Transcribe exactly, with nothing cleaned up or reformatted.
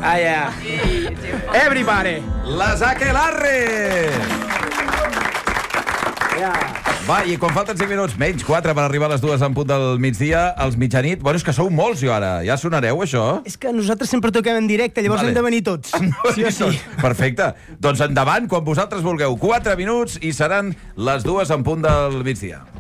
Ah, yeah. Everybody. Les Aquelarre! Yeah. Va, i quan falten cinc minuts, menys quatre per arribar a les dues en punt del migdia, als mitjanit... Bueno, és que sou molts, jo, ara. Ja sonareu, això? És que nosaltres sempre toquem en directe, llavors Vale. hem de venir tots. Sí o sí. Perfecte. Doncs endavant, quan vosaltres vulgueu. Quatre minuts i seran les dues en punt del migdia.